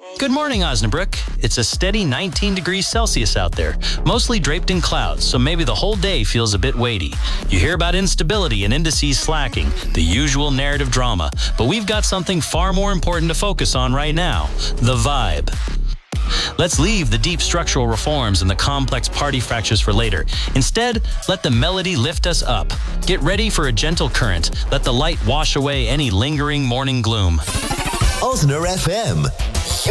Good morning, Osnabrück. It's a steady 19 degrees Celsius out there, mostly draped in clouds, so maybe the whole day feels a bit weighty. You hear about instability and indices slacking, the usual narrative drama, but we've got something far more important to focus on right now: the vibe. Let's leave the deep structural reforms and the complex party fractures for later. Instead, let the melody lift us up. Get ready for a gentle current. Let the light wash away any lingering morning gloom. Osner FM.